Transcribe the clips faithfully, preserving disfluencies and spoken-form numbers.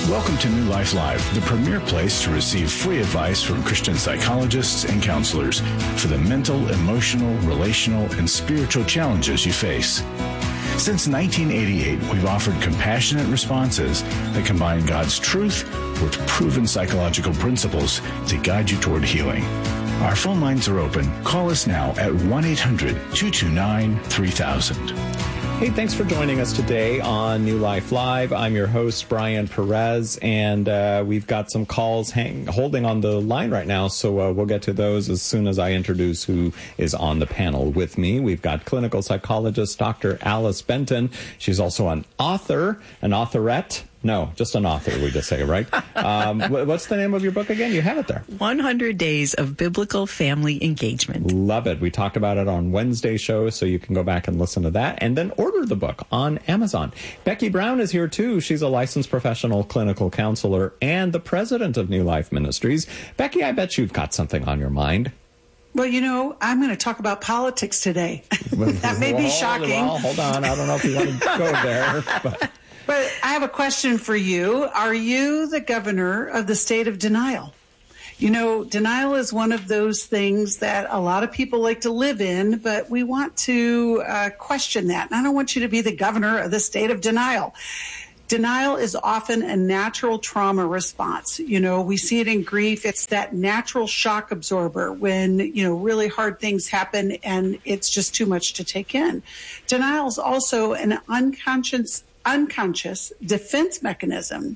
Welcome to New Life Live, the premier place to receive free advice from Christian psychologists and counselors for the mental, emotional, relational, and spiritual challenges you face. Since nineteen eighty-eight, we've offered compassionate responses that combine God's truth with proven psychological principles to guide you toward healing. Our phone lines are open. Call us now at one eight hundred two two nine three thousand. Hey, thanks for joining us today on New Life Live. I'm your host, Brian Perez, and uh, we've got some calls hang, holding on the line right now, so uh, we'll get to those as soon as I introduce who is on the panel with me. We've got clinical psychologist Doctor Alice Benton. She's also an author, an authorette. No, just an author, we just say, right? Um, what's the name of your book again? You have it there. one hundred Days of Biblical Family Engagement. Love it. We talked about it on Wednesday's show, so you can go back and listen to that and then order the book on Amazon. Becky Brown is here, too. She's a licensed professional clinical counselor and the president of New Life Ministries. Becky, I bet you've got something on your mind. Well, you know, I'm going to talk about politics today. That may be shocking. Well, hold on. I don't know if you want to go there, but... But I have a question for you. Are you the governor of the state of denial? You know, denial is one of those things that a lot of people like to live in, but we want to uh, question that. And I don't want you to be the governor of the state of denial. Denial is often a natural trauma response. You know, we see it in grief. It's that natural shock absorber when, you know, really hard things happen and it's just too much to take in. Denial is also an unconscious unconscious defense mechanism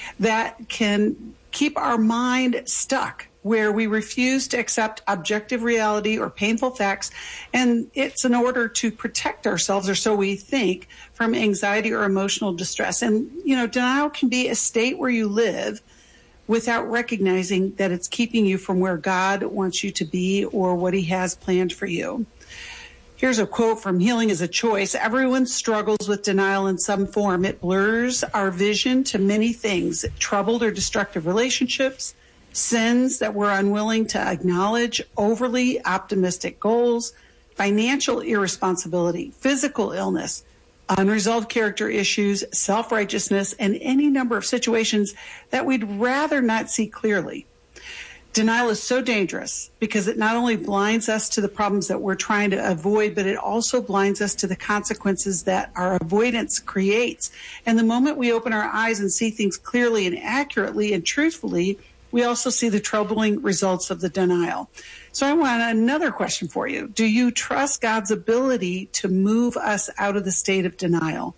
that can keep our mind stuck where we refuse to accept objective reality or painful facts. And it's in order to protect ourselves, or so we think, from anxiety or emotional distress. And, you know, denial can be a state where you live without recognizing that it's keeping you from where God wants you to be or what he has planned for you. Here's a quote from Healing is a Choice. Everyone struggles with denial in some form. It blurs our vision to many things: troubled or destructive relationships, sins that we're unwilling to acknowledge, overly optimistic goals, financial irresponsibility, physical illness, unresolved character issues, self-righteousness, and any number of situations that we'd rather not see clearly. Denial is so dangerous because it not only blinds us to the problems that we're trying to avoid, but it also blinds us to the consequences that our avoidance creates. And the moment we open our eyes and see things clearly and accurately and truthfully, we also see the troubling results of the denial. So I want another question for you. Do you trust God's ability to move us out of the state of denial?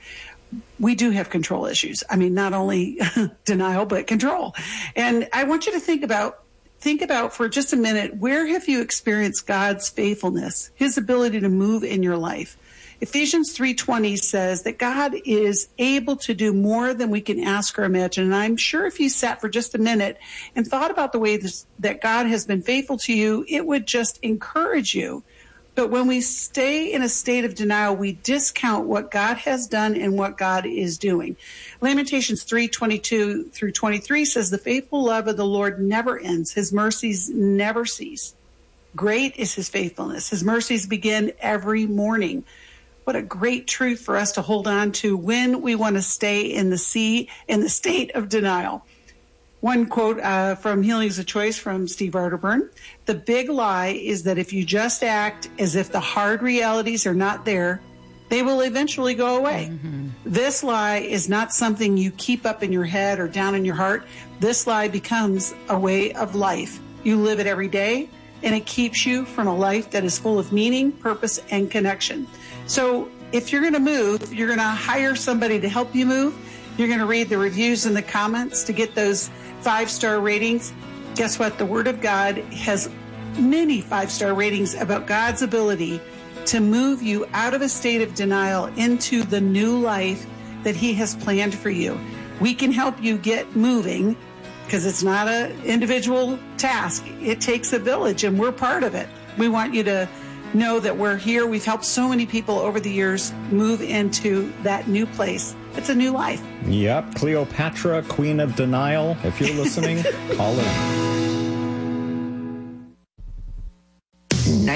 We do have control issues. I mean, not only denial, but control. And I want you to think about, think about for just a minute, where have you experienced God's faithfulness, his ability to move in your life? Ephesians three twenty says that God is able to do more than we can ask or imagine. And I'm sure if you sat for just a minute and thought about the way this, that God has been faithful to you, it would just encourage you. But when we stay in a state of denial, we discount what God has done and what God is doing. Lamentations three twenty-two through twenty-three says, the faithful love of the Lord never ends. His mercies never cease. Great is his faithfulness. His mercies begin every morning. What a great truth for us to hold on to when we want to stay in the sea, in the state of denial. One quote uh, from Healing is a Choice from Steve Arterburn. The big lie is that if you just act as if the hard realities are not there, they will eventually go away. Mm-hmm. This lie is not something you keep up in your head or down in your heart. This lie becomes a way of life. You live it every day, and it keeps you from a life that is full of meaning, purpose, and connection. So if you're going to move, you're going to hire somebody to help you move. You're going to read the reviews in the comments to get those five-star ratings. Guess what? The Word of God has many five-star ratings about God's ability to move you out of a state of denial into the new life that he has planned for you. We can help you get moving because it's not an individual task. It takes a village, and we're part of it. We want you to know that we're here. We've helped so many people over the years move into that new place. It's a new life. Yep. Cleopatra, Queen of Denial. If you're listening, call in.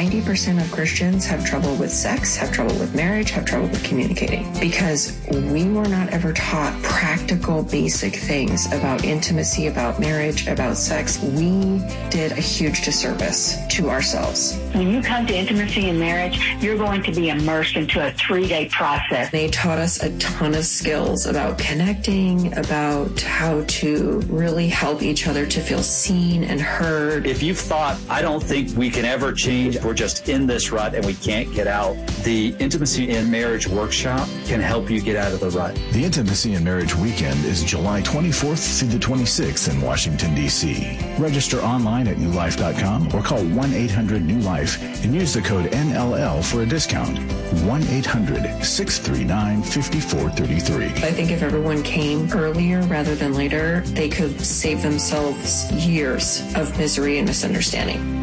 ninety percent of Christians have trouble with sex, have trouble with marriage, have trouble with communicating, because we were not ever taught practical, basic things about intimacy, about marriage, about sex. We did a huge disservice to ourselves. When you come to intimacy and marriage, you're going to be immersed into a three-day process. They taught us a ton of skills about connecting, about how to really help each other to feel seen and heard. If you've thought, I don't think we can ever change, we're just in this rut and we can't get out, the Intimacy in Marriage Workshop can help you get out of the rut. The Intimacy and Marriage Weekend is July twenty-fourth through the twenty-sixth in Washington, D C Register online at new life dot com or call one eight hundred new life and use the code N L L for a discount. one eight hundred, six three nine, five four three three. I think if everyone came earlier rather than later, they could save themselves years of misery and misunderstanding.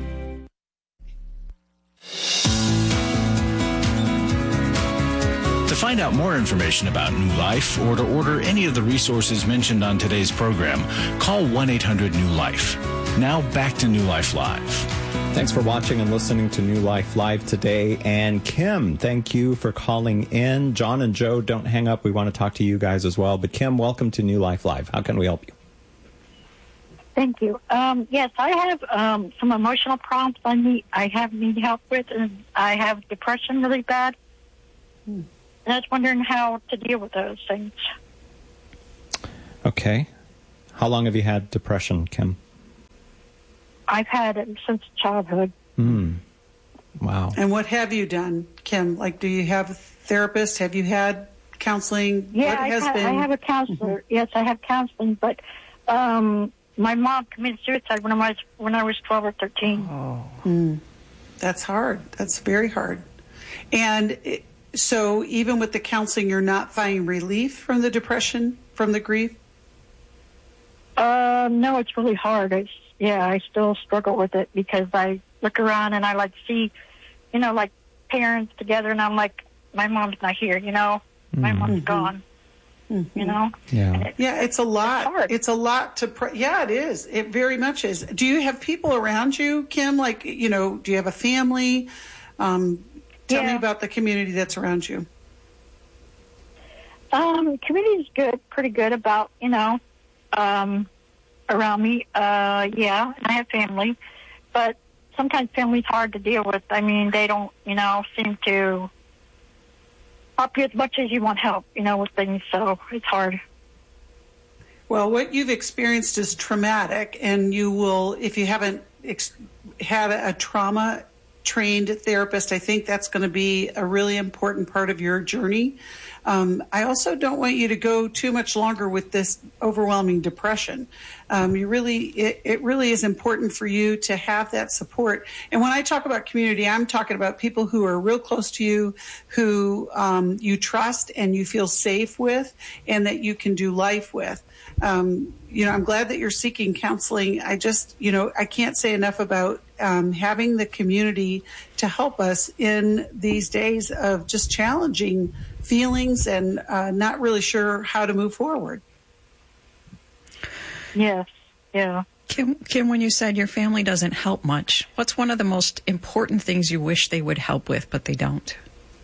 To find out more information about New Life or to order any of the resources mentioned on today's program, call one eight hundred new life. Now back to New Life Live. Thanks for watching and listening to New Life Live today. And Kim, thank you for calling in. John and Joe, don't hang up. We want to talk to you guys as well. But Kim, welcome to New Life Live. How can we help you? Thank you. Um, yes, I have um, some emotional problems I need, I have need help with, and I have depression really bad. Hmm. And I was wondering how to deal with those things. Okay. How long have you had depression, Kim? I've had it since childhood. Mm. Wow. And what have you done, Kim? Like, do you have a therapist? Have you had counseling? Yeah, what I, has ha- been... I have a counselor. Mm-hmm. Yes, I have counseling, but um, my mom committed suicide when I was when I was twelve or thirteen. Oh, mm. That's hard. That's very hard. And it, so, even with the counseling, you're not finding relief from the depression, from the grief? Uh, no, it's really hard. It's Yeah, I still struggle with it because I look around and I like see, you know, like parents together, and I'm like, my mom's not here, you know, my mm-hmm. mom's gone, mm-hmm. you know. Yeah, it, yeah, it's a lot. It's, it's a lot to. Pre- yeah, it is. It very much is. Do you have people around you, Kim? Like, you know, do you have a family? Um, tell yeah. me about the community that's around you. Um, community's good, pretty good about, you know, um. around me, uh, yeah, and I have family, but sometimes family's hard to deal with. I mean, they don't, you know, seem to help you as much as you want help, you know, with things, so it's hard. Well, what you've experienced is traumatic, and you will, if you haven't ex- had a, a trauma-trained therapist, I think that's going to be a really important part of your journey. Um, I also don't want you to go too much longer with this overwhelming depression. Um, you really, it, it really is important for you to have that support. And when I talk about community, I'm talking about people who are real close to you, who um, you trust and you feel safe with, and that you can do life with. Um, you know, I'm glad that you're seeking counseling. I just, you know, I can't say enough about um, having the community to help us in these days of just challenging feelings and uh, not really sure how to move forward. Yes, yeah. Kim, Kim, when you said your family doesn't help much, what's one of the most important things you wish they would help with, but they don't?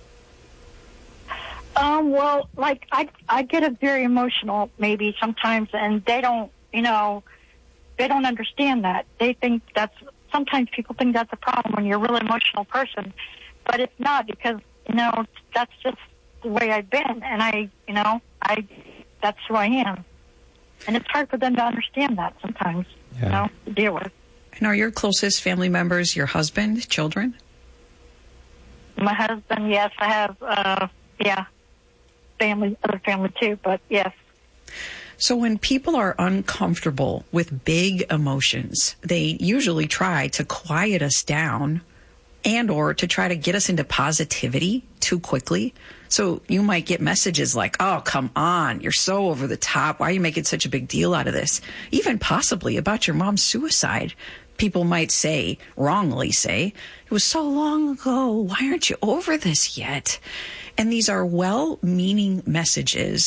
Um, well, like, I, I get a very emotional maybe sometimes, and they don't, you know, they don't understand that. They think that's, sometimes people think that's a problem when you're a really emotional person, but it's not, because, you know, that's just the way I've been, and I, you know, I, that's who I am. And it's hard for them to understand that sometimes, yeah. you know, to deal with. And are your closest family members your husband, children? My husband, yes, I have, uh, yeah, family, other family too, but yes. So when people are uncomfortable with big emotions, they usually try to quiet us down and or to try to get us into positivity too quickly. So you might get messages like, oh, come on, you're so over the top. Why are you making such a big deal out of this? Even possibly about your mom's suicide. People might say, wrongly say, it was so long ago. Why aren't you over this yet? And these are well-meaning messages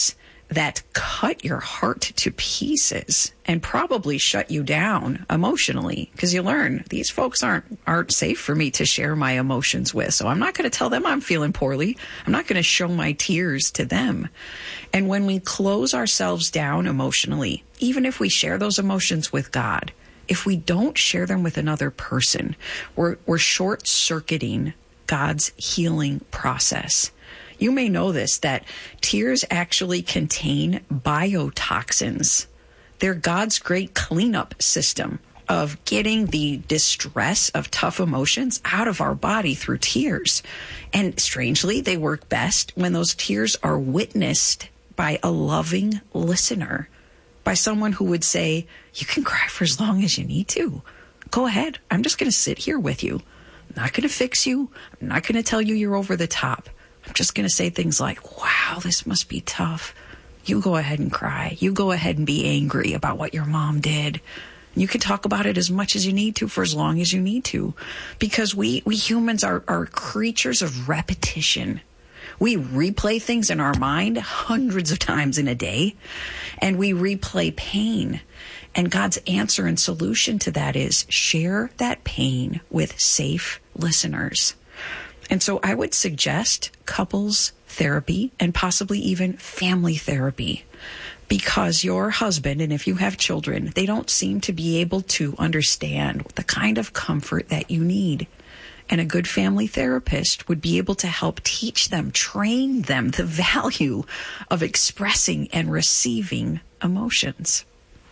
that cut your heart to pieces and probably shut you down emotionally, because you learn these folks aren't aren't safe for me to share my emotions with. So I'm not going to tell them I'm feeling poorly. I'm not going to show my tears to them. And when we close ourselves down emotionally, even if we share those emotions with God, if we don't share them with another person, we're we're short-circuiting God's healing process. You may know this, that tears actually contain biotoxins. They're God's great cleanup system of getting the distress of tough emotions out of our body through tears. And strangely, they work best when those tears are witnessed by a loving listener, by someone who would say, you can cry for as long as you need to. Go ahead. I'm just going to sit here with you. I'm not going to fix you. I'm not going to tell you you're over the top. I'm just going to say things like, wow, this must be tough. You go ahead and cry. You go ahead and be angry about what your mom did. You can talk about it as much as you need to for as long as you need to, because we, we humans are, are creatures of repetition. We replay things in our mind hundreds of times in a day, and we replay pain. And God's answer and solution to that is share that pain with safe listeners. And so I would suggest couples therapy and possibly even family therapy, because your husband, and if you have children, they don't seem to be able to understand the kind of comfort that you need. And a good family therapist would be able to help teach them, train them the value of expressing and receiving emotions.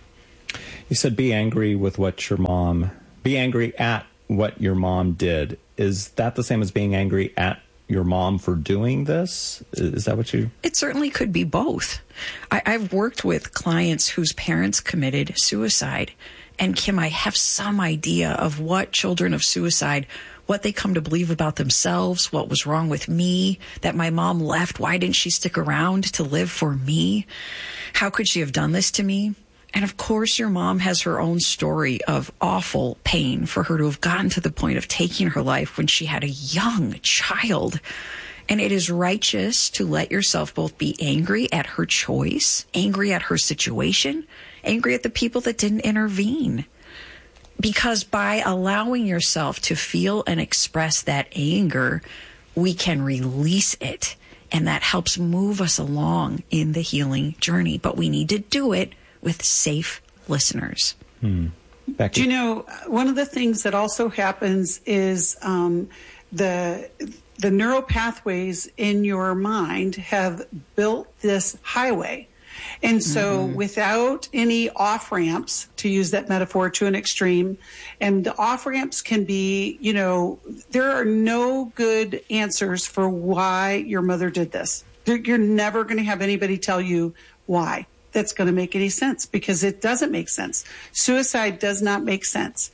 You said be angry with what your mom, be angry at what your mom did. Is that the same as being angry at your mom for doing this? Is that what you... It certainly could be both. I, I've worked with clients whose parents committed suicide. And Kim, I have some idea of what children of suicide, what they come to believe about themselves, what was wrong with me, that my mom left. Why didn't she stick around to live for me? How could she have done this to me? And of course, your mom has her own story of awful pain for her to have gotten to the point of taking her life when she had a young child. And it is righteous to let yourself both be angry at her choice, angry at her situation, angry at the people that didn't intervene. Because by allowing yourself to feel and express that anger, we can release it. And that helps move us along in the healing journey. But we need to do it with safe listeners. Hmm. Do you know, one of the things that also happens is um, the the neural pathways in your mind have built this highway. And so mm-hmm. without any off-ramps, to use that metaphor to an extreme, and the off-ramps can be, you know, there are no good answers for why your mother did this. You're never going to have anybody tell you why. That's going to make any sense, because it doesn't make sense. Suicide does not make sense.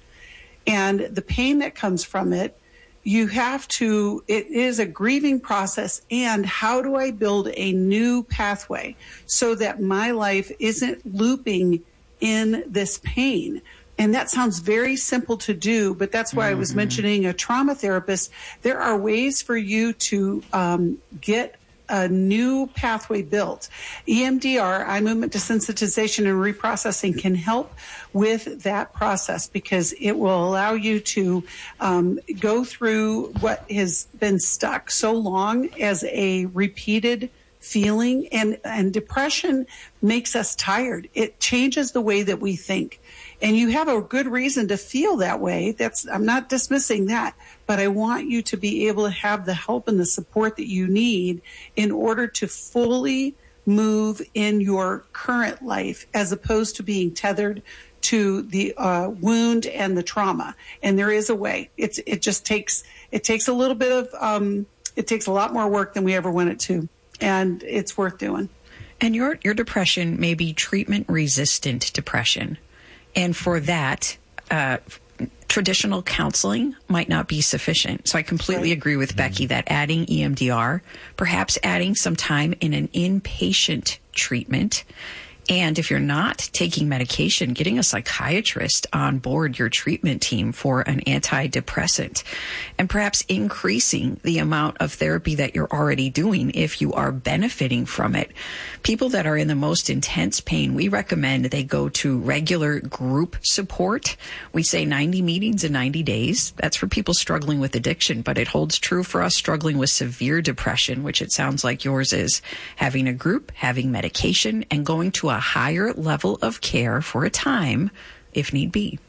And the pain that comes from it, you have to, it is a grieving process. And how do I build a new pathway so that my life isn't looping in this pain? And that sounds very simple to do, but that's why mm-hmm. I was mentioning a trauma therapist. There are ways for you to um, get a new pathway built. E M D R, eye movement desensitization and reprocessing, can help with that process, because it will allow you to um, go through what has been stuck so long as a repeated feeling. And, and depression makes us tired. It changes the way that we think. And you have a good reason to feel that way. That's, I'm not dismissing that, but I want you to be able to have the help and the support that you need in order to fully move in your current life, as opposed to being tethered to the uh, wound and the trauma. And there is a way. It's, it just takes, it takes a little bit of, um, it takes a lot more work than we ever want it to. And it's worth doing. And your, your depression may be treatment-resistant depression. And for that, uh, traditional counseling might not be sufficient. So I completely agree with Becky that adding E M D R, perhaps adding some time in an inpatient treatment, And if you're not taking medication, getting a psychiatrist on board your treatment team for an antidepressant, and perhaps increasing the amount of therapy that you're already doing if you are benefiting from it. People that are in the most intense pain, we recommend they go to regular group support. We say ninety meetings in ninety days. That's for people struggling with addiction, but it holds true for us struggling with severe depression, which it sounds like yours is. Having a group, having medication, and going to a higher level of care for a time, if need be.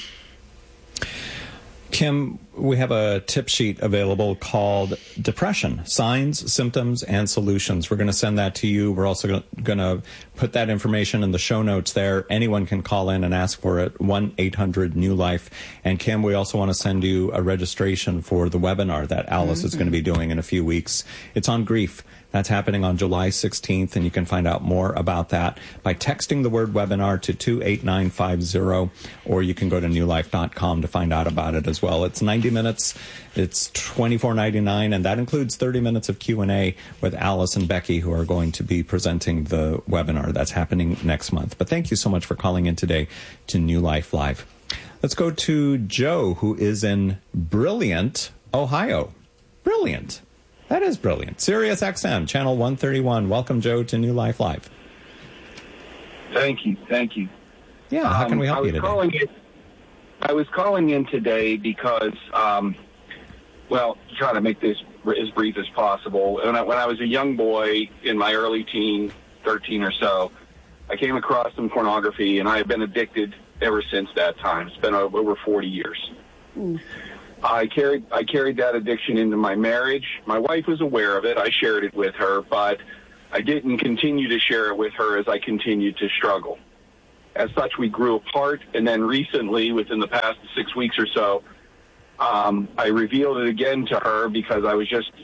Kim, we have a tip sheet available called Depression, Signs, Symptoms, and Solutions. We're going to send that to you. We're also going to put that information in the show notes there. Anyone can call in and ask for it, one eight hundred new life. And Kim, we also want to send you a registration for the webinar that Alice mm-hmm. is going to be doing in a few weeks. It's on grief. That's happening on July sixteenth, and you can find out more about that by texting the word webinar to two eight nine five zero, or you can go to new life dot com to find out about it as well. It's ninety minutes. It's twenty-four ninety-nine, and that includes thirty minutes of Q and A with Alice and Becky, who are going to be presenting the webinar. That's happening next month. But thank you so much for calling in today to New Life Live. Let's go to Joe, who is in Brilliant, Ohio. Brilliant. That is brilliant. Sirius X M, channel one thirty-one. Welcome, Joe, to New Life Live. Thank you. Thank you. Yeah, how can we help um, you today? Calling in, I was calling in today because, um, well, try to make this as brief as possible. When I, when I was a young boy in my early teens, thirteen or so, I came across some pornography, and I have been addicted ever since that time. It's been over forty years. Mm. I carried I carried that addiction into my marriage. My wife was aware of it. I shared it with her, but I didn't continue to share it with her as I continued to struggle. As such, we grew apart, and then recently, within the past six weeks or so, um, I revealed it again to her because I was just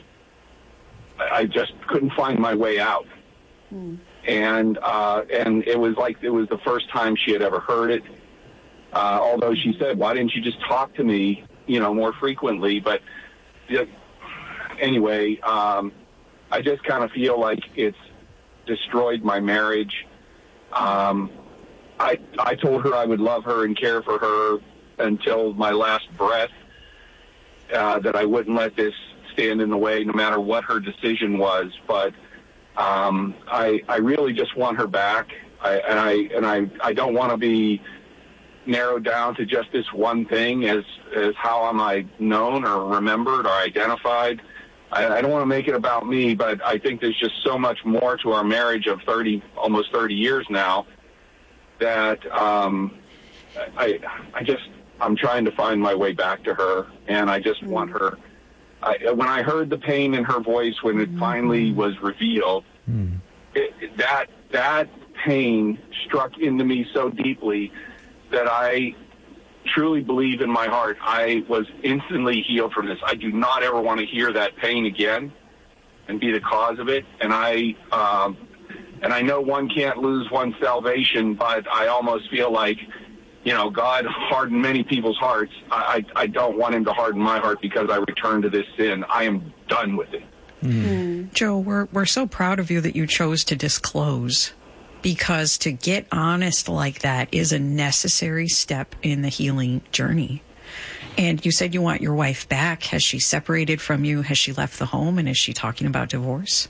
I just couldn't find my way out. Mm. And uh, and it was like it was the first time she had ever heard it. Uh, although she said, "Why didn't you just talk to me, you know, more frequently?" But yeah, anyway, um, I just kind of feel like it's destroyed my marriage. Um, I I told her I would love her and care for her until my last breath, uh, that I wouldn't let this stand in the way no matter what her decision was. But um, I I really just want her back. I, and I and I, I don't want to be narrowed down to just this one thing as as how am I known or remembered or identified. I, I don't want to make it about me, but I think there's just so much more to our marriage of thirty, almost thirty years now, that um, I I just I'm trying to find my way back to her, and I just mm-hmm. want her. I, when I heard the pain in her voice when it mm-hmm. finally was revealed, mm-hmm. it, that that pain struck into me so deeply that I truly believe in my heart I was instantly healed from this. I do not ever want to hear that pain again and be the cause of it. And I um, and I know one can't lose one's salvation, but I almost feel like, you know, God hardened many people's hearts. I, I, I don't want him to harden my heart because I returned to this sin. I am done with it. Mm. Joe, we're we're so proud of you that you chose to disclose. Because to get honest like that is a necessary step in the healing journey. And you said you want your wife back. Has she separated from you? Has she left the home? And is she talking about divorce?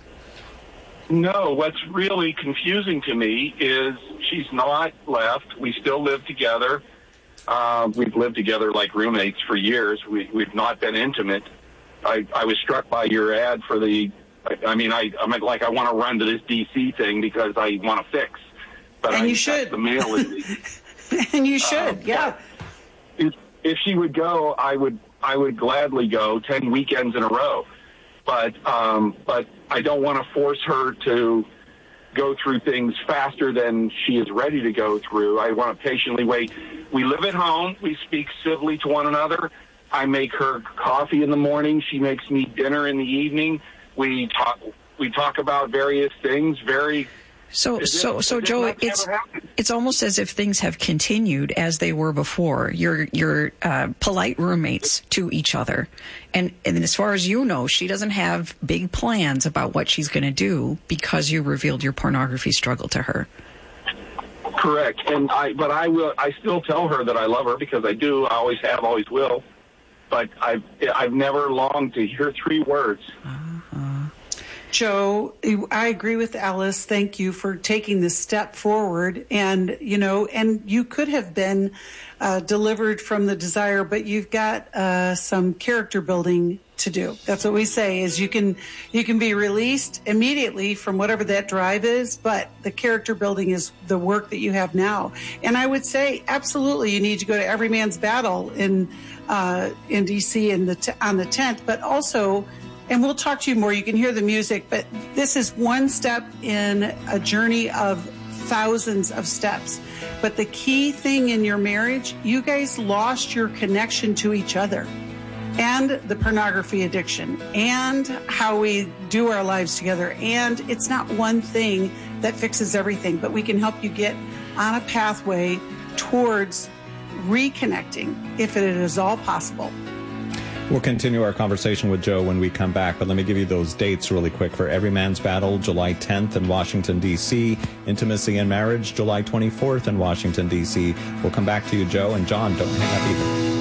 No, what's really confusing to me is she's not left. We still live together. Uh, we've lived together like roommates for years. We, we've not been intimate. I, I was struck by your ad for the I mean, I, I'm like, I want to run to this D C thing because I want to fix. But and I, you should. The mail is. And you should, uh, yeah. If, if she would go, I would, I would gladly go ten weekends in a row. But, um, but I don't want to force her to go through things faster than she is ready to go through. I want to patiently wait. We live at home. We speak civilly to one another. I make her coffee in the morning. She makes me dinner in the evening. We talk. We talk about various things. Very. So, so, so, Joe, it's it's almost as if things have continued as they were before. You're you're uh, polite roommates to each other, and and as far as you know, she doesn't have big plans about what she's going to do because you revealed your pornography struggle to her. Correct. And I, but I will, I still tell her that I love her because I do. I always have, always will. But I've, I've never longed to hear three words. Uh-huh. Joe, I agree with Alice. Thank you for taking this step forward. And, you know, and you could have been uh, delivered from the desire, but you've got uh, some character building to do. That's what we say is you can, you can be released immediately from whatever that drive is, but the character building is the work that you have now. And I would say, absolutely, you need to go to Every Man's Battle in, uh, in D C in the t- on the tenth, but also, and we'll talk to you more. You can hear the music, but this is one step in a journey of thousands of steps. But the key thing in your marriage, you guys lost your connection to each other and the pornography addiction and how we do our lives together. And it's not one thing that fixes everything, but we can help you get on a pathway towards reconnecting if it is all possible. We'll continue our conversation with Joe when we come back, but let me give you those dates really quick. For Every Man's Battle, July tenth in Washington, D C Intimacy and Marriage, July twenty-fourth in Washington, D C We'll come back to you, Joe, and John, don't hang up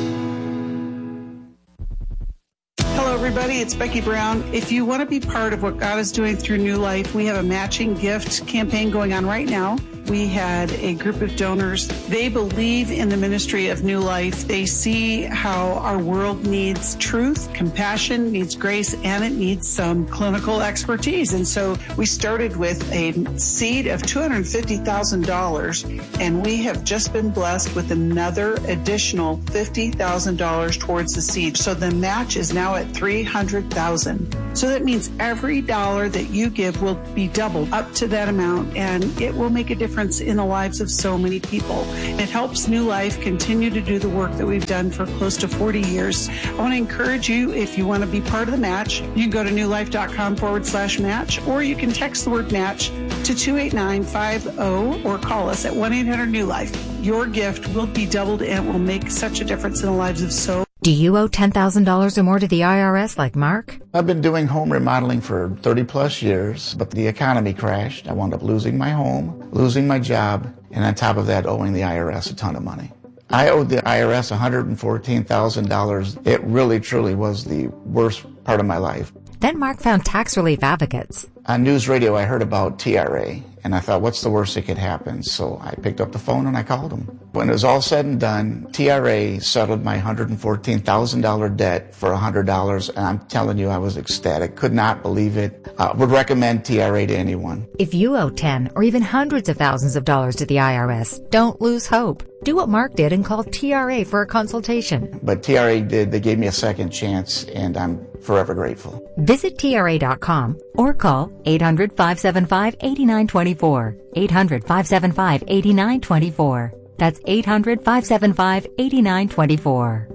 either. Hello, everybody. It's Becky Brown. If you want to be part of what God is doing through New Life, we have a matching gift campaign going on right now. We had a group of donors. They believe in the ministry of New Life. They see how our world needs truth, compassion, needs grace, and it needs some clinical expertise. And so we started with a seed of two hundred fifty thousand dollars, and we have just been blessed with another additional fifty thousand dollars towards the seed. So the match is now at three hundred thousand dollars. So that means every dollar that you give will be doubled up to that amount, and it will make a difference in the lives of so many people. It helps New Life continue to do the work that we've done for close to forty years. I want to encourage you, if you want to be part of the match, you can go to newlife.com forward slash match, or you can text the word match to two eight nine five zero or call us at one eight hundred new life. Your gift will be doubled and it will make such a difference in the lives of so Do you owe ten thousand dollars or more to the I R S like Mark? I've been doing home remodeling for thirty plus years, but the economy crashed. I wound up losing my home, losing my job, and on top of that, owing the I R S a ton of money. I owed the I R S one hundred fourteen thousand dollars. It really, truly was the worst part of my life. Then Mark found Tax Relief Advocates. On news radio, I heard about T R A, and I thought, what's the worst that could happen? So I picked up the phone and I called them. When it was all said and done, T R A settled my one hundred fourteen thousand dollars debt for one hundred dollars, and I'm telling you, I was ecstatic. Could not believe it. Uh, would recommend T R A to anyone. If you owe ten or even hundreds of thousands of dollars to the I R S, don't lose hope. Do what Mark did and call T R A for a consultation. But T R A did. They gave me a second chance, and I'm forever grateful. Visit T R A dot com or call eight hundred, five seven five, eight nine two four. eight hundred, five seven five, eight nine two four. That's eight hundred, five seven five, eight nine two four.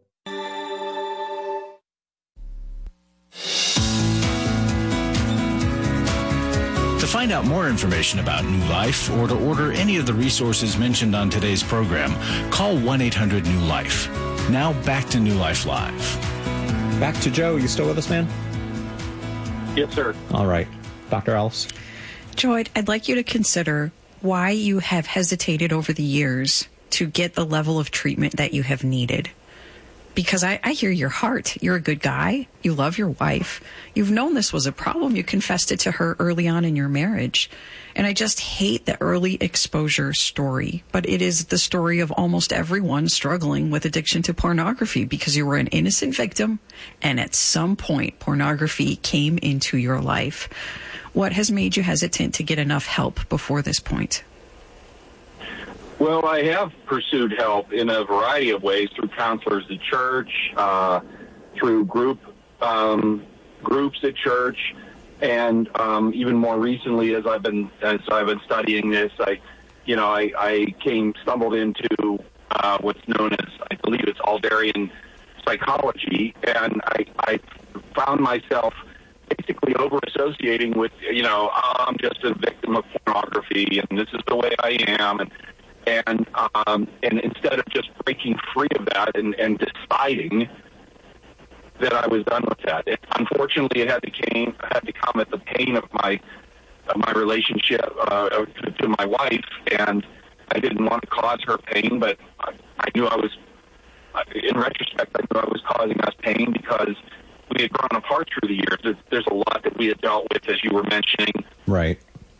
To find out more information about New Life or to order any of the resources mentioned on today's program, call one eight hundred new life. Now back to New Life Live. Back to Joe. You still with us, man? Yes, sir. All right. Doctor Alice? Joe, I'd, I'd like you to consider why you have hesitated over the years to get the level of treatment that you have needed. Because I, I hear your heart. You're a good guy. You love your wife. You've known this was a problem. You confessed it to her early on in your marriage. And I just hate the early exposure story. But it is the story of almost everyone struggling with addiction to pornography because you were an innocent victim. And at some point, pornography came into your life. What has made you hesitant to get enough help before this point? Well, I have pursued help in a variety of ways through counselors at church, uh, through group um, groups at church, and um, even more recently, as I've been as I've been studying this, I, you know, I, I came stumbled into uh, what's known as, I believe it's Alderian psychology, and I, I found myself basically over associating with, you know, I'm just a victim of pornography, and this is the way I am, and. And um, and instead of just breaking free of that and, and deciding that I was done with that, it, unfortunately, it had to came had to come at the pain of my of my relationship uh, to, to my wife, and I didn't want to cause her pain, but I, I knew I was, in retrospect, I knew I was causing us pain because we had grown apart through the years. There's, there's a lot that we had dealt with, as you were mentioning. Right.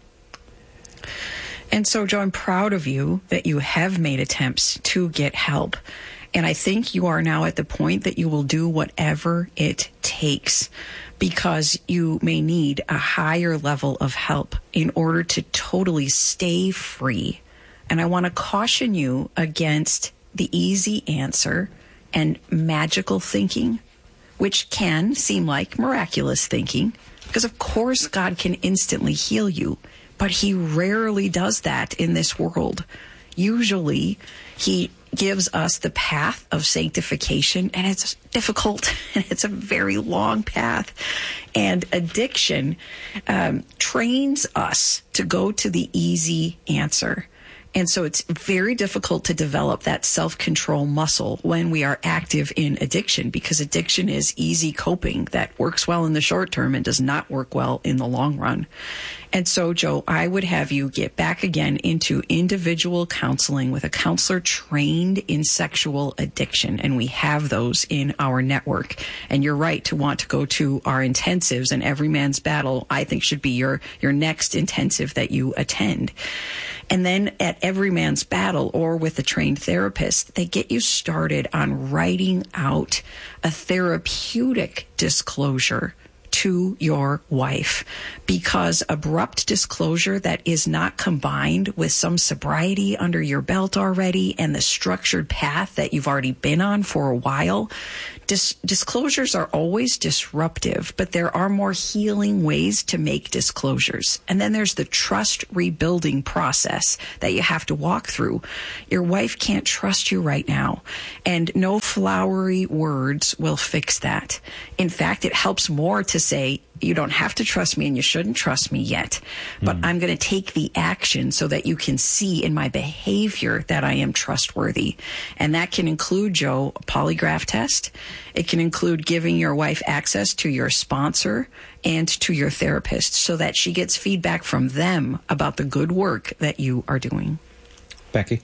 And so, Joe, I'm proud of you that you have made attempts to get help. And I think you are now at the point that you will do whatever it takes, because you may need a higher level of help in order to totally stay free. And I want to caution you against the easy answer and magical thinking, which can seem like miraculous thinking, because of course God can instantly heal you, but he rarely does that in this world. Usually he gives us the path of sanctification, and it's difficult, and it's a very long path. And addiction um, trains us to go to the easy answer. And so it's very difficult to develop that self-control muscle when we are active in addiction, because addiction is easy coping that works well in the short term and does not work well in the long run. And so, Joe, I would have you get back again into individual counseling with a counselor trained in sexual addiction. And we have those in our network. And you're right to want to go to our intensives, and Every Man's Battle, I think, should be your, your next intensive that you attend. And then at Every Man's Battle, or with a trained therapist, they get you started on writing out a therapeutic disclosure to your wife, because abrupt disclosure that is not combined with some sobriety under your belt already and the structured path that you've already been on for a while, dis- disclosures are always disruptive, but there are more healing ways to make disclosures. And then there's the trust rebuilding process that you have to walk through. Your wife can't trust you right now, and no flowery words will fix that. In fact, it helps more to say, you don't have to trust me and you shouldn't trust me yet, but mm. I'm going to take the action so that you can see in my behavior that I am trustworthy. And that can include, Joe, a polygraph test. It can include giving your wife access to your sponsor and to your therapist so that she gets feedback from them about the good work that you are doing. Becky?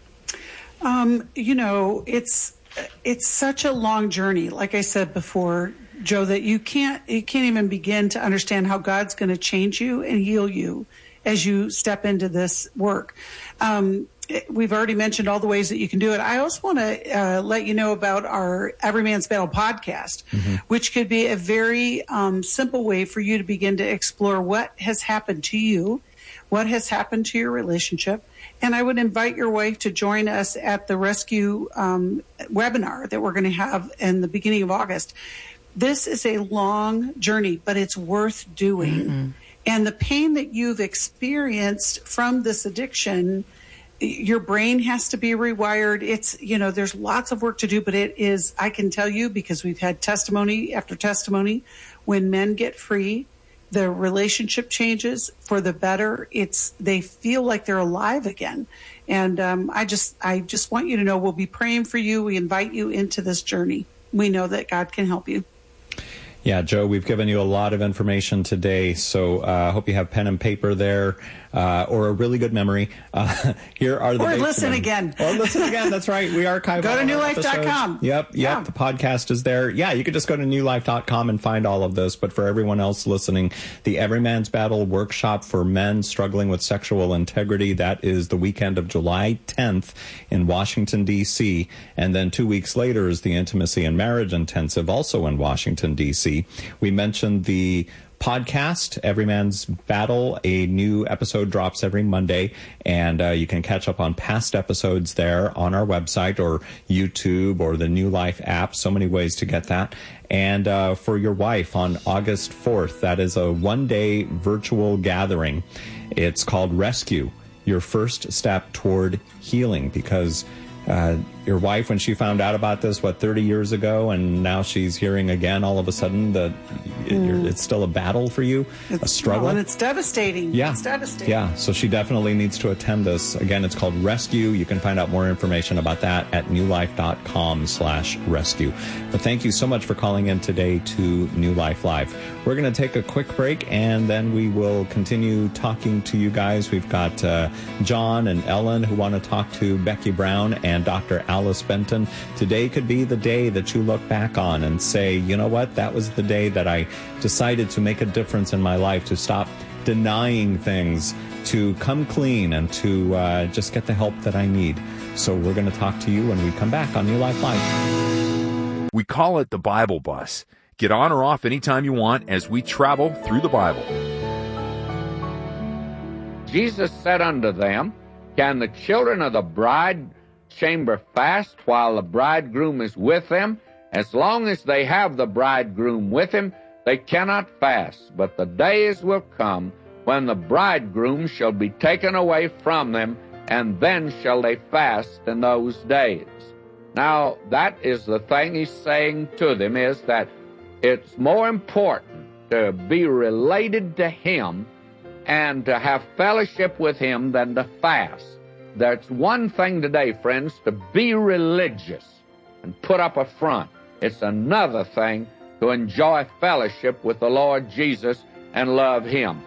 Um, you know, it's it's such a long journey, like I said before, Joe, that you can't you can't even begin to understand how God's going to change you and heal you as you step into this work. Um, we've already mentioned all the ways that you can do it. I also want to uh, let you know about our Every Man's Battle podcast, mm-hmm. which could be a very um, simple way for you to begin to explore what has happened to you, what has happened to your relationship. And I would invite your wife to join us at the rescue um, webinar that we're going to have in the beginning of August. This is a long journey, but it's worth doing. Mm-hmm. And the pain that you've experienced from this addiction, your brain has to be rewired. It's, you know, there's lots of work to do, but it is, I can tell you, because we've had testimony after testimony, when men get free, the relationship changes for the better. It's, they feel like they're alive again. And um, I just, I just want you to know we'll be praying for you. We invite you into this journey. We know that God can help you. Yeah, Joe, we've given you a lot of information today, so I uh, hope you have pen and paper there, uh, or a really good memory. Uh, here are the Or listen again. Or listen again, that's right. We archive Go to new life dot com. Yep, yep, yeah. The podcast is there. Yeah, you could just go to new life dot com and find all of this, but for everyone else listening, the Every Man's Battle workshop for men struggling with sexual integrity, that is the weekend of July tenth in Washington, D C, and then two weeks later is the Intimacy and Marriage Intensive, also in Washington, D C. We mentioned the podcast, Every Man's Battle. A new episode drops every Monday, and uh, you can catch up on past episodes there on our website or YouTube or the New Life app. So many ways to get that. And uh, for your wife on August fourth, that is a one-day virtual gathering. It's called Rescue, your first step toward healing, because uh, your wife, when she found out about this, what, thirty years ago, and now she's hearing again all of a sudden that it, Mm. it's still a battle for you, It's, a struggle. well, and it's devastating. Yeah. It's devastating. Yeah, so she definitely needs to attend this. Again, it's called Rescue. You can find out more information about that at newlife.com slash rescue. But thank you so much for calling in today to New Life Live. We're going to take a quick break, and then we will continue talking to you guys. We've got uh, John and Ellen who want to talk to Becky Brown and Doctor Alice Benton. Today could be the day that you look back on and say, you know what, that was the day that I decided to make a difference in my life, to stop denying things, to come clean, and to uh, just get the help that I need. So we're going to talk to you when we come back on New Life Live. We call it the Bible Bus. Get on or off anytime you want as we travel through the Bible. Jesus said unto them, Can the children of the bride chamber fast while the bridegroom is with them? As long as they have the bridegroom with him, they cannot fast. But the days will come when the bridegroom shall be taken away from them, and then shall they fast in those days. Now, that is the thing he's saying to them, is that it's more important to be related to him and to have fellowship with him than to fast. That's one thing today, friends, to be religious and put up a front. It's another thing to enjoy fellowship with the Lord Jesus and love him.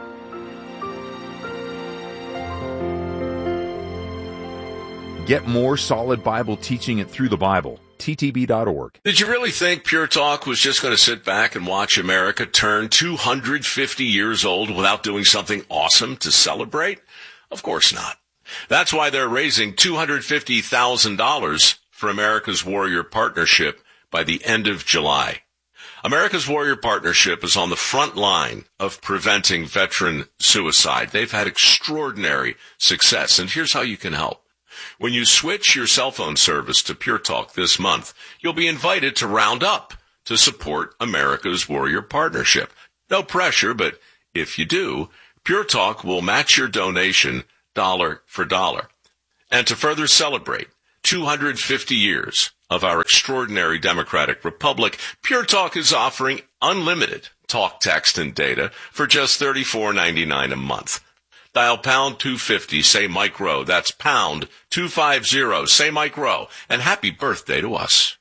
Get more solid Bible teaching it through the Bible. T T B dot org. Did you really think Pure Talk was just going to sit back and watch America turn two hundred fifty years old without doing something awesome to celebrate? Of course not. That's why they're raising two hundred fifty thousand dollars for America's Warrior Partnership by the end of July. America's Warrior Partnership is on the front line of preventing veteran suicide. They've had extraordinary success, and here's how you can help. When you switch your cell phone service to Pure Talk this month, you'll be invited to round up to support America's Warrior Partnership. No pressure, but if you do, Pure Talk will match your donation dollar for dollar. And to further celebrate two hundred fifty years of our extraordinary democratic republic, Pure Talk is offering unlimited talk, text, and data for just thirty-four ninety-nine a month. Dial pound two fifty, say Mike Rowe. That's pound two fifty, say Mike Rowe. And happy birthday to us.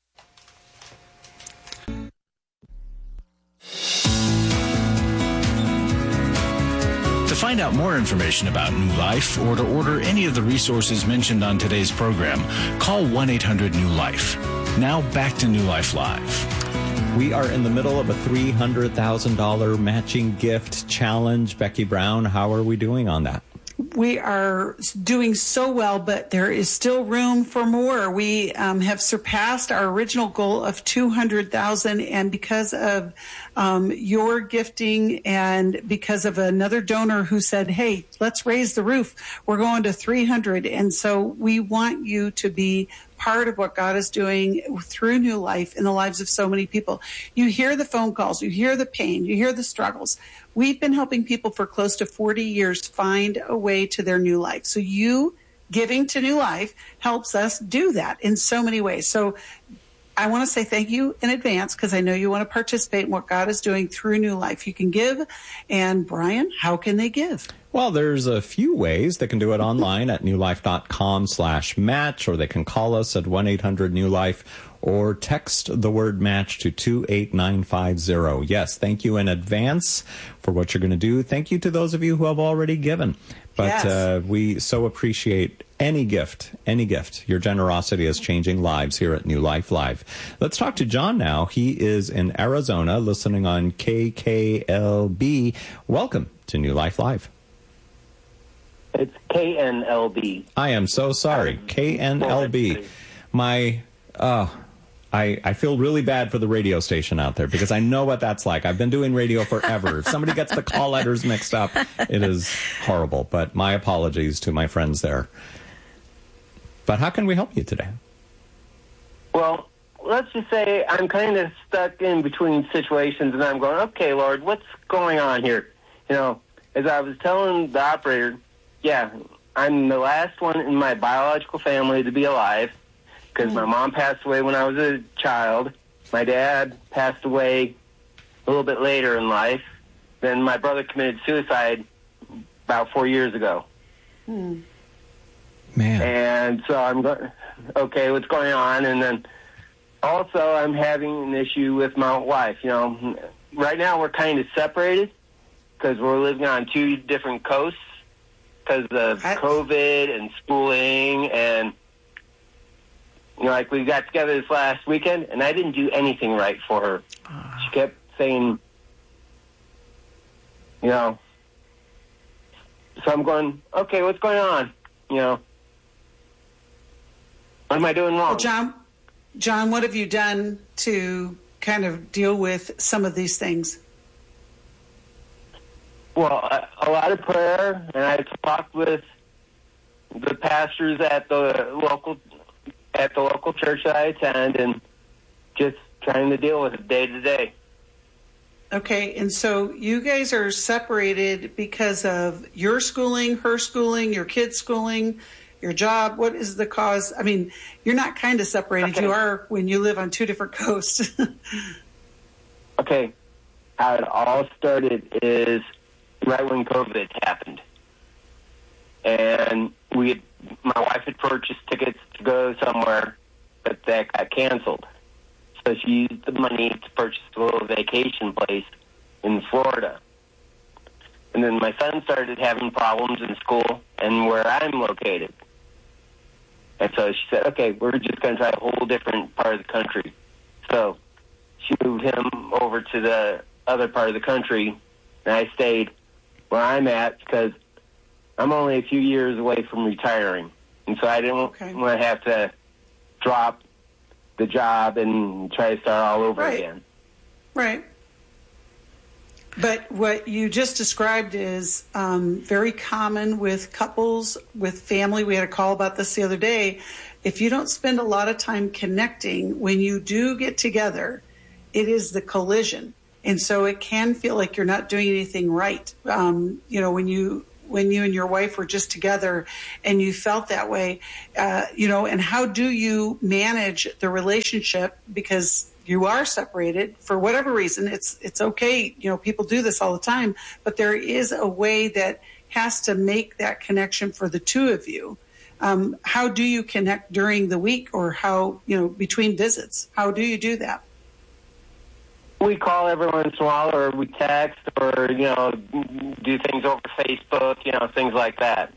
To find out more information about New Life or to order any of the resources mentioned on today's program, call one eight hundred new life. Now back to New Life Live. We are in the middle of a three hundred thousand dollars matching gift challenge. Becky Brown, how are we doing on that? We are doing so well, but there is still room for more. We um, have surpassed our original goal of two hundred thousand dollars, and because of um, your gifting and because of another donor who said, hey, let's raise the roof, we're going to three hundred. And so we want you to be part of what God is doing through New Life in the lives of so many people. You hear the phone calls, you hear the pain, you hear the struggles. We've been helping people for close to forty years find a way to their new life. So you giving to New Life helps us do that in so many ways. So I want to say thank you in advance because I know you want to participate in what God is doing through New Life. You can give. And Brian, how can they give? Well, there's a few ways. They can do it online at newlife.com slash match, or they can call us at one eight hundred new life, or text the word match to two eight nine five zero. Yes, thank you in advance for what you're going to do. Thank you to those of you who have already given. But Yes. uh, we so appreciate any gift, any gift. Your generosity is changing lives here at New Life Live. Let's talk to John now. He is in Arizona listening on K K L B. Welcome to New Life Live. It's K N L B. I am so sorry. K N L B. My, uh, I, I feel really bad for the radio station out there because I know what that's like. I've been doing radio forever. If somebody gets the call letters mixed up, it is horrible. But my apologies to my friends there. But how can we help you today? Well, let's just say I'm kind of stuck in between situations, and I'm going, okay, Lord, what's going on here? You know, as I was telling the operator, yeah, I'm the last one in my biological family to be alive because my mom passed away when I was a child. My dad passed away a little bit later in life. Then my brother committed suicide about four years ago. Hmm. Man. And so I'm going, okay, what's going on? And then also I'm having an issue with my wife. You know, right now we're kind of separated because we're living on two different coasts because of COVID and schooling. And, you know, like we got together this last weekend, and I didn't do anything right for her. She kept saying, you know, so I'm going, okay, what's going on? You know, what am I doing wrong? Well, John, John, what have you done to kind of deal with some of these things? Well, a, a lot of prayer, and I talked with the pastors at the local at the local church that I attend, and just trying to deal with it day to day. Okay, and so you guys are separated because of your schooling, her schooling, your kids' schooling, your job. What is the cause? I mean, you're not kind of separated. Okay. You are when you live on two different coasts. Okay, how it all started is right when COVID happened. And we had, my wife had purchased tickets to go somewhere, but that got canceled. So she used the money to purchase a little vacation place in Florida. And then my son started having problems in school and where I'm located. And so she said, okay, we're just going to try a whole different part of the country. So she moved him over to the other part of the country, and I stayed where I'm at because I'm only a few years away from retiring. And so I didn't Okay. want to have to drop the job and try to start all over Right. again. Right. But what you just described is um, very common with couples, with family. We had a call about this the other day. If you don't spend a lot of time connecting, when you do get together, it is the collision. And so it can feel like you're not doing anything right. Um, you know, when you when you and your wife were just together and you felt that way, uh, you know, and how do you manage the relationship because you are separated for whatever reason? It's it's okay. You know, people do this all the time, but there is a way that has to make that connection for the two of you. Um, how do you connect during the week or how, you know, between visits? How do you do that? We call every once in a while, or we text, or, you know, do things over Facebook, you know, things like that.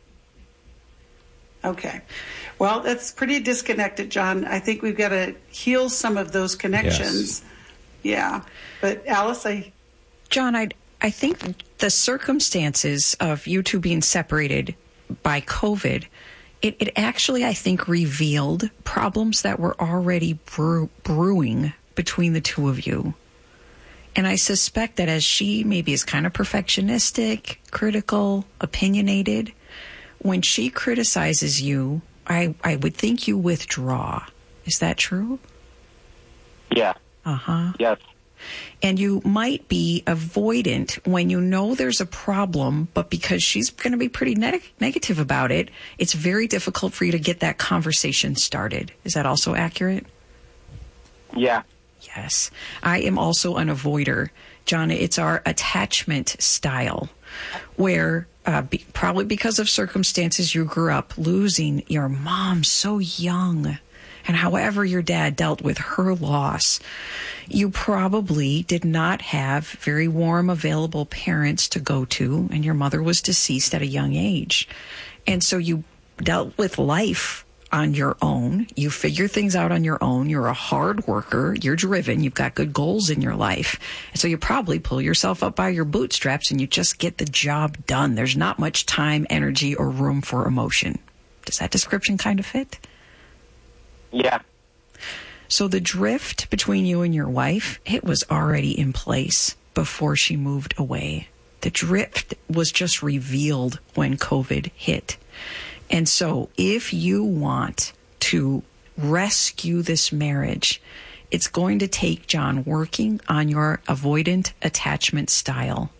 Okay. Well, that's pretty disconnected, John. I think we've got to heal some of those connections. Yes. Yeah. But Alice, I... John, I I think the circumstances of you two being separated by COVID, it, it actually, I think, revealed problems that were already brew, brewing between the two of you. And I suspect that as she maybe is kind of perfectionistic, critical, opinionated, when she criticizes you, I, I would think you withdraw. Is that true? Yeah. Uh-huh. Yes. And you might be avoidant when you know there's a problem, but because she's going to be pretty neg- negative about it, it's very difficult for you to get that conversation started. Is that also accurate? Yeah. Yes. I am also an avoider. John, it's our attachment style where uh, be, probably because of circumstances you grew up losing your mom so young, and however your dad dealt with her loss, you probably did not have very warm, available parents to go to, and your mother was deceased at a young age. And so you dealt with life on your own. You figure things out on your own. You're a hard worker. You're driven. You've got good goals in your life. And so you probably pull yourself up by your bootstraps and you just get the job done. There's not much time, energy, or room for emotion. Does that description kind of fit? Yeah. So the drift between you and your wife, it was already in place before she moved away. The drift was just revealed when COVID hit. And so if you want to rescue this marriage, it's going to take, John, working on your avoidant attachment style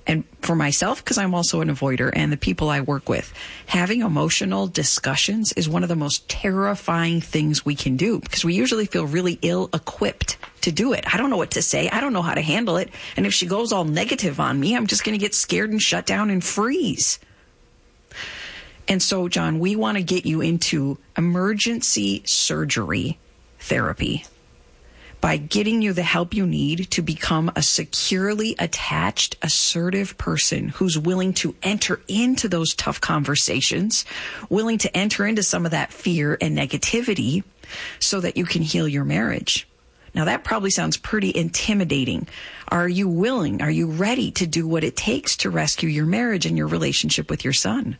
And for myself, because I'm also an avoider, and the people I work with, having emotional discussions is one of the most terrifying things we can do, because we usually feel really ill-equipped to do it. I don't know what to say. I don't know how to handle it. And if she goes all negative on me, I'm just going to get scared and shut down and freeze. And so, John, we want to get you into emergency surgery therapy by getting you the help you need to become a securely attached, assertive person who's willing to enter into those tough conversations, willing to enter into some of that fear and negativity so that you can heal your marriage. Now, that probably sounds pretty intimidating. Are you willing? Are you ready to do what it takes to rescue your marriage and your relationship with your son?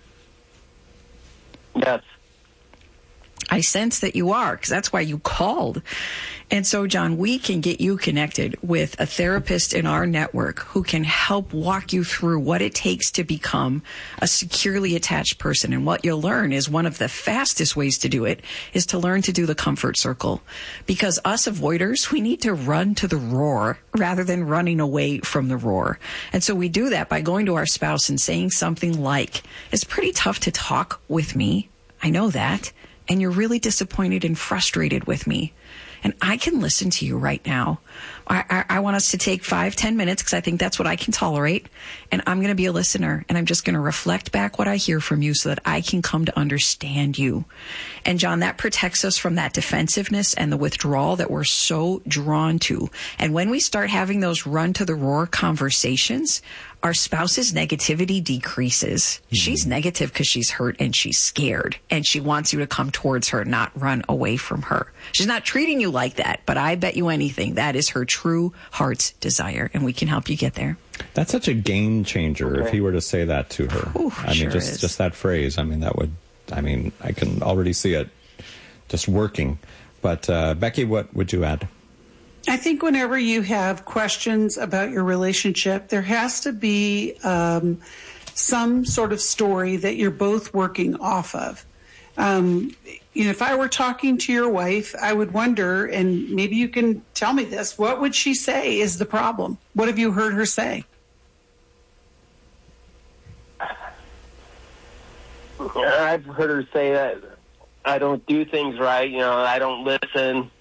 Yes. I sense that you are, because that's why you called. And so, John, we can get you connected with a therapist in our network who can help walk you through what it takes to become a securely attached person. And what you'll learn is one of the fastest ways to do it is to learn to do the comfort circle. Because us avoiders, we need to run to the roar rather than running away from the roar. And so we do that by going to our spouse and saying something like, "It's pretty tough to talk with me. I know that. And you're really disappointed and frustrated with me. And I can listen to you right now. I, I, I want us to take five, ten minutes because I think that's what I can tolerate. And I'm going to be a listener. And I'm just going to reflect back what I hear from you so that I can come to understand you." And John, that protects us from that defensiveness and the withdrawal that we're so drawn to. And when we start having those run to the roar conversations, our spouse's negativity decreases. Mm-hmm. She's negative because she's hurt and she's scared. And she wants you to come towards her, not run away from her. She's not treating you like that, but I bet you anything that is her true heart's desire. And we can help you get there. That's such a game changer Okay. if he were to say that to her. Ooh, I mean, sure just, is. just that phrase. I mean, that would, I mean, I can already see it just working. But uh, Becky, what would you add? I think whenever you have questions about your relationship, there has to be um, some sort of story that you're both working off of. Um, you know, if I were talking to your wife, I would wonder, and maybe you can tell me this, what would she say is the problem? What have you heard her say? I've heard her say that I don't do things right. You know, I don't listen.